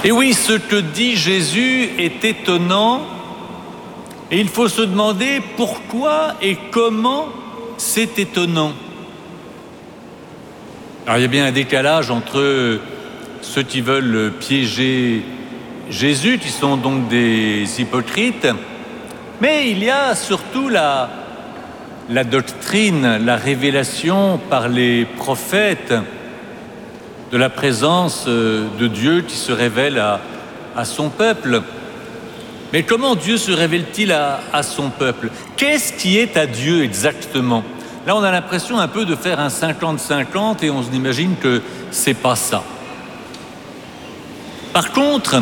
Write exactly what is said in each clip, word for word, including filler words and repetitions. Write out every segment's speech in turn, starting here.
Et oui, ce que dit Jésus est étonnant et il faut se demander pourquoi et comment c'est étonnant. Alors il y a bien un décalage entre ceux qui veulent piéger Jésus, qui sont donc des hypocrites, mais il y a surtout la, la doctrine, la révélation par les prophètes de la présence de Dieu qui se révèle à, à son peuple. Mais comment Dieu se révèle-t-il à, à son peuple? Qu'est-ce qui est à Dieu exactement? Là, on a l'impression un peu de faire un cinquante cinquante et on s'imagine que c'est pas ça. Par contre,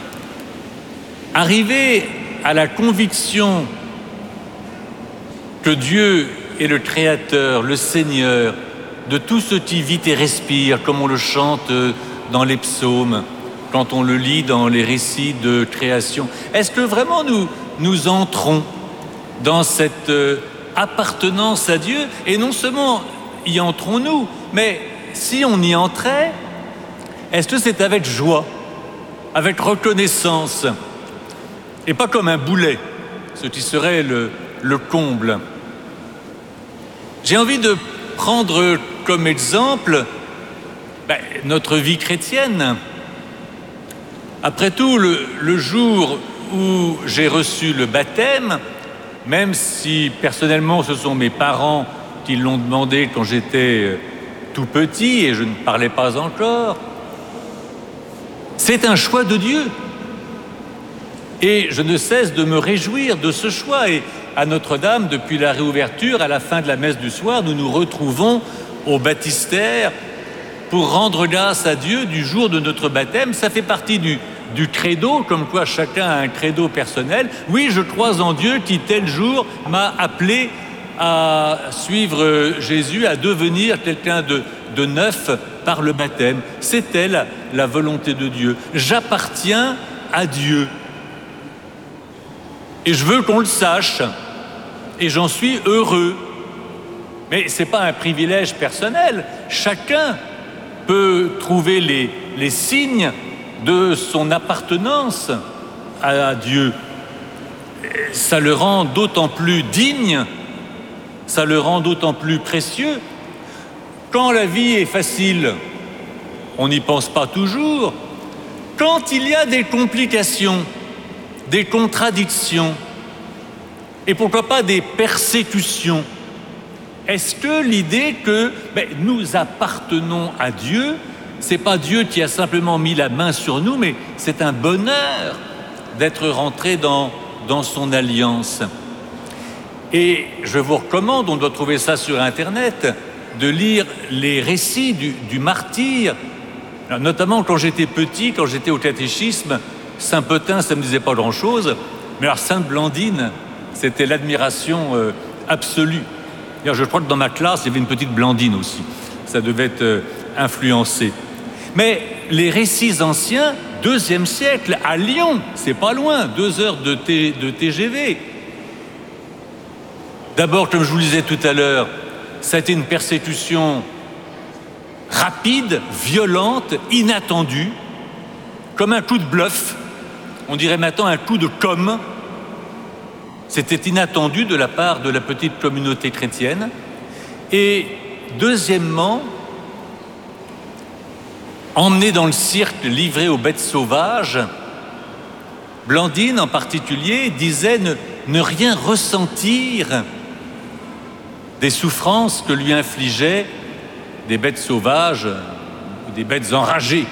arriver à la conviction que Dieu est le Créateur, le Seigneur, de tout ce qui vit et respire, comme on le chante dans les psaumes, quand on le lit dans les récits de création. Est-ce que vraiment nous, nous entrons dans cette euh, appartenance à Dieu? Et non seulement y entrons-nous, mais si on y entrait, est-ce que c'est avec joie, avec reconnaissance, et pas comme un boulet, ce qui serait le, le comble? J'ai envie de prendre comme exemple ben, notre vie chrétienne. Après tout, le, le jour où j'ai reçu le baptême, même si personnellement ce sont mes parents qui l'ont demandé quand j'étais tout petit et je ne parlais pas encore, c'est un choix de Dieu. Et je ne cesse de me réjouir de ce choix. Et à Notre-Dame, depuis la réouverture, à la fin de la messe du soir, nous nous retrouvons au baptistère pour rendre grâce à Dieu du jour de notre baptême. Ça fait partie du, du credo, comme quoi chacun a un credo personnel. Oui, je crois en Dieu qui, tel jour, m'a appelé à suivre Jésus, à devenir quelqu'un de, de neuf par le baptême. C'était la, la volonté de Dieu. J'appartiens à Dieu. Et je veux qu'on le sache. Et j'en suis heureux. Mais ce n'est pas un privilège personnel. Chacun peut trouver les, les signes de son appartenance à Dieu. Ça le rend d'autant plus digne, ça le rend d'autant plus précieux. Quand la vie est facile, on n'y pense pas toujours. Quand il y a des complications, des contradictions, et pourquoi pas des persécutions, est-ce que l'idée que ben, nous appartenons à Dieu, c'est pas Dieu qui a simplement mis la main sur nous, mais c'est un bonheur d'être rentré dans, dans son alliance. Et je vous recommande, on doit trouver ça sur Internet, de lire les récits du, du martyr. Alors, notamment quand j'étais petit, quand j'étais au catéchisme, Saint-Potin, ça ne me disait pas grand-chose, mais alors Sainte Blandine, c'était l'admiration euh, absolue. Je crois que dans ma classe, il y avait une petite Blandine aussi. Ça devait être euh, influencé. Mais les récits anciens, deuxième siècle, à Lyon, c'est pas loin, deux heures de, T, de T G V. D'abord, comme je vous le disais tout à l'heure, ça a été une persécution rapide, violente, inattendue, comme un coup de bluff. On dirait maintenant un coup de com'. C'était inattendu de la part de la petite communauté chrétienne. Et deuxièmement, emmené dans le cirque, livré aux bêtes sauvages, Blandine en particulier disait ne, ne rien ressentir des souffrances que lui infligeaient des bêtes sauvages ou des bêtes enragées.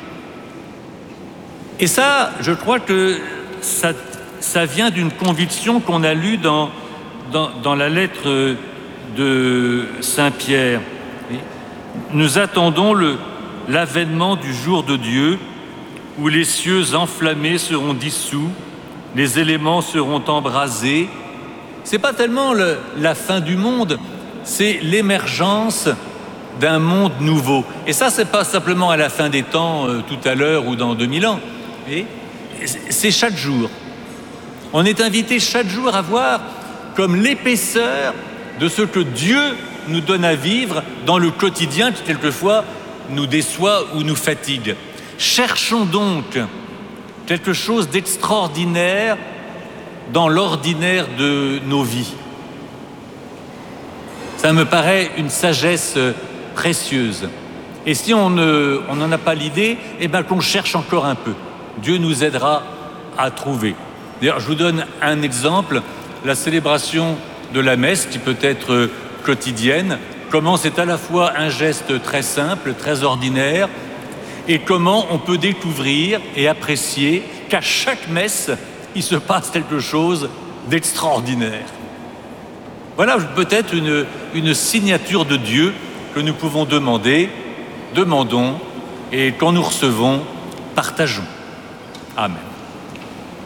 Et ça, je crois que ça Ça vient d'une conviction qu'on a lue dans, dans, dans la lettre de Saint Pierre. Nous attendons le, l'avènement du jour de Dieu, où les cieux enflammés seront dissous, les éléments seront embrasés. Ce n'est pas tellement le, la fin du monde, c'est l'émergence d'un monde nouveau. Et ça, ce n'est pas simplement à la fin des temps, euh, tout à l'heure ou dans deux mille ans. Et c'est chaque jour. On est invité chaque jour à voir comme l'épaisseur de ce que Dieu nous donne à vivre dans le quotidien qui quelquefois nous déçoit ou nous fatigue. Cherchons donc quelque chose d'extraordinaire dans l'ordinaire de nos vies. Ça me paraît une sagesse précieuse. Et si on ne, on n'en a pas l'idée, eh bien qu'on cherche encore un peu. Dieu nous aidera à trouver. D'ailleurs, je vous donne un exemple. La célébration de la messe, qui peut être quotidienne, comment c'est à la fois un geste très simple, très ordinaire, et comment on peut découvrir et apprécier qu'à chaque messe, il se passe quelque chose d'extraordinaire. Voilà peut-être une, une signature de Dieu que nous pouvons demander, demandons, et quand nous recevons, partageons. Amen.